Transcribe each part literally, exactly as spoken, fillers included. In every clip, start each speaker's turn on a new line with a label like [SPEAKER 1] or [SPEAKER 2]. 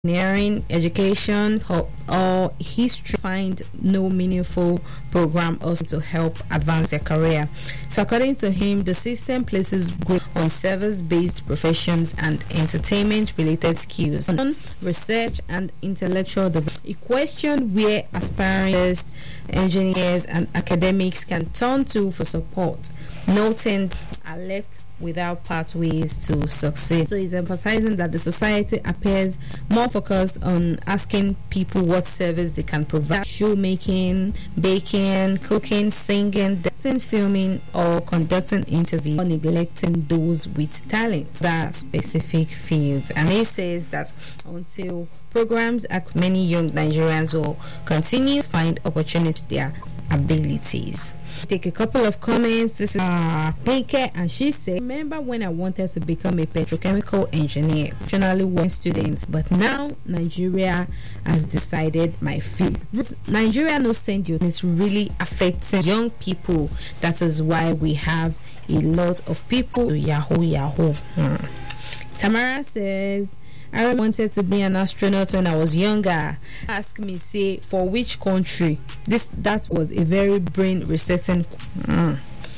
[SPEAKER 1] engineering, education, or, or history find no meaningful program also to help advance their career. So according to him, the system places growth on service-based professions and entertainment-related skills, on research and intellectual development. He questioned where aspiring engineers and academics can turn to for support, noting are left without pathways to succeed. So he's emphasizing that the society appears more focused on asking people what service they can provide: shoemaking, baking, cooking, singing, dancing, filming, or conducting interviews, or neglecting those with talent that specific fields. And he says that until programs at many young Nigerians will continue to find opportunity their abilities. Take a couple of comments. This is uh, Pinke, and she said, "Remember when I wanted to become a petrochemical engineer, originally one student, but now Nigeria has decided my field. Nigeria no send you. It's really affecting young people. That is why we have a lot of people yahoo yahoo." Hmm. Tamara says, "I wanted to be an astronaut when I was younger. Ask me, say, for which country?" This that was a very brain resetting. Mm.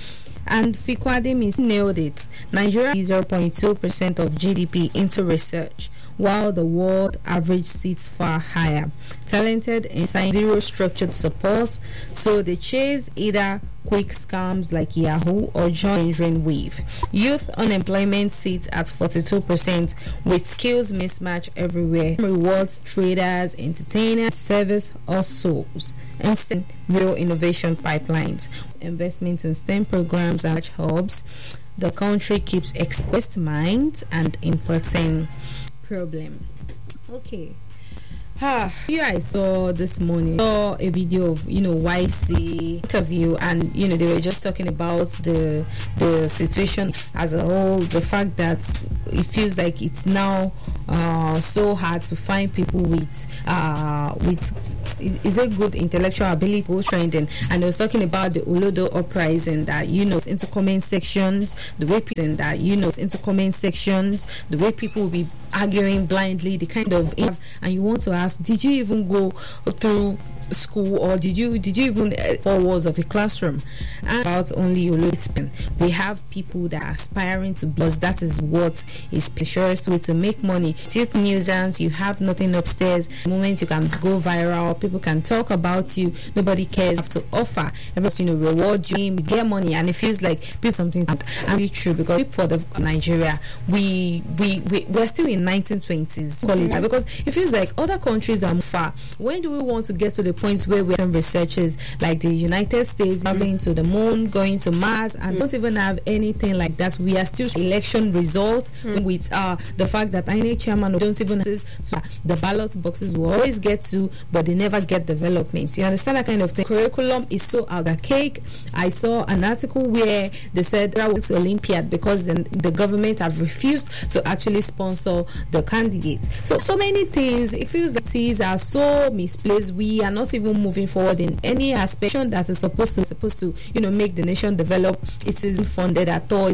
[SPEAKER 1] And Fikwademi nailed it. Nigeria is zero point two percent of G D P into research, while the world average sits far higher. Talented in science, zero structured support, so they chase either quick scams like Yahoo or join Wave. Youth unemployment sits at forty-two percent with skills mismatch everywhere. Rewards traders, entertainers, service or souls. Instant real innovation pipelines. Investments in STEM programs and hubs. The country keeps expressed minds and importing problem. Okay. Ah, here I saw this morning saw a video of you know Y C interview, and you know they were just talking about the the situation as a whole, the fact that it feels like it's now uh, so hard to find people with uh, with is a good intellectual ability go trending. And they was talking about the Olodo uprising, that you know it's into comment sections, the way people that you know it's into comment sections, the way people will be arguing blindly, the kind of, and you want to ask, did you even go through school, or did you did you even uh, four walls of a classroom? And about only Olodo, we have people that are aspiring to, because that is what is the surest way to make money. Tilt nuisance, you have nothing upstairs. The moment you can go viral, people can talk about you, nobody cares. You have to offer, everyone, you know, reward you, you get money, and it feels like people something that and it's true, because for the Nigeria, we we we we're still in nineteen twenties, mm-hmm. because it feels like other countries are far. When do we want to get to the points where we have researchers like the United States traveling mm-hmm. to the moon, going to Mars, and mm-hmm. don't even have anything like that? We are still election results mm-hmm. with uh, the fact that I N E C chairman don't even have so the ballot boxes will always get to, but they never get development. You understand that kind of thing? Curriculum is so archaic. I saw an article where they said that was Olympiad because the, the government have refused to actually sponsor the candidates. So so many things. It feels that these are so misplaced. We are not even moving forward in any aspect that is supposed to supposed to you know make the nation develop. It isn't funded at all.